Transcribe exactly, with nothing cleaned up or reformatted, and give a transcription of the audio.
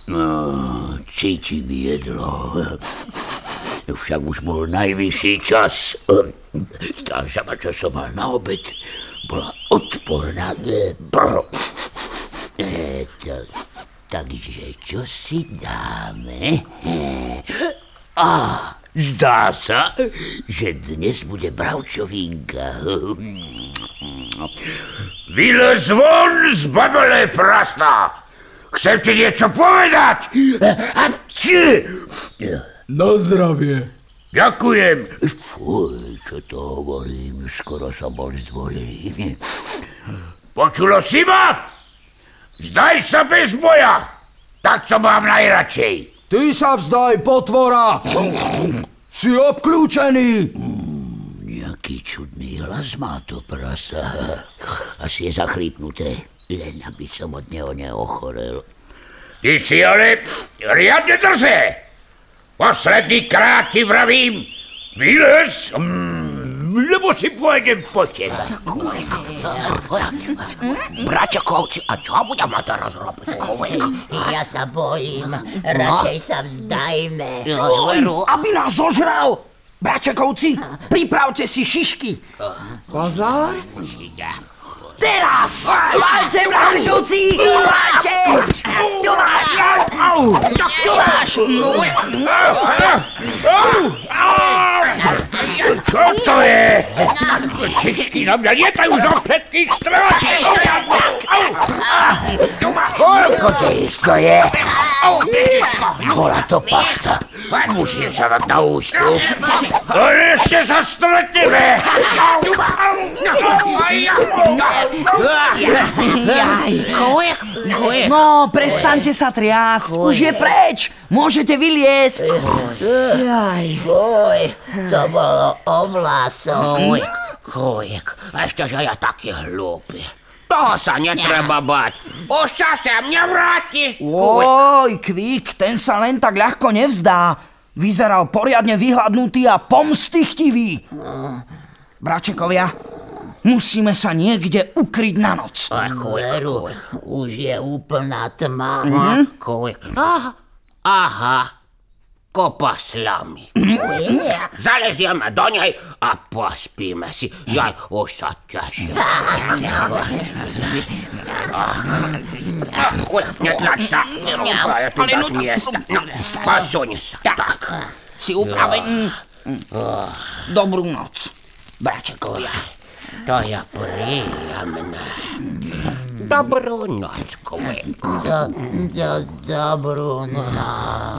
No, cítim jedlo. Však už bol najvyšší čas. Tá žaba, čo som mal na obed, bola odporná. E, to, takže čo si dáme? Á, zdá sa, že dnes bude bravčovinka. Vylez von z babele prasta! Chcem ti niečo povedať! Na zdravie. Ďakujem. Fuj, čo to hovorím, skoro som bol zdvorilý. Počulo si ma? Vzdaj sa bez boja. Tak to mám najradšej. Ty sa vzdaj, potvora. Si obklúčený. Nejaký čudný hlas má to prasa. Asi je zachrípnuté, len aby som od neho neochorel. Ty si ale riadne drze. Posledný krát ti vravím, vylez, lebo si pôjdem po teba. Bračokovci, a čo budem ma teraz robiť? Ja sa bojím, radšej sa vzdajme. Aby nás zožral! Bračokovci, pripravte si šišky. Pozor. Teraz! Vaľte, bračokovci! Vaľte! Tu máš! Tu máš! Čo to je? Šišky na mňa lietajú zo všetkých strán. Koľko to je? Bola to pasta. Musím sa dať na ústup. Ešte sa stretneme. No, prestaňte sa triasť. Už je preč. Môžete vyliesť. Jaj. Fuj, to bolo ovlasom. Chujek, ešte, že ja taký hlúpy. Toho sa netreba bať. Už sa sem nevráti. Oj, Kvik, ten sa len tak ľahko nevzdá. Vyzeral poriadne vyhladnutý a pomstychtivý. Bračekovia, musíme sa niekde ukryť na noc. Veru, už je úplná tma. Aha, aha, kopa slamy. Zalezieme do nej a pospíme si. Jaj, už sa teším. Netlač sa. Ja tu dať miesta. No, posuň sa. Tak. Si upravený? Dobrú noc, bračekovia. To je príjemné. Dobrú noc, Kvik. Do, do, dobrú noc.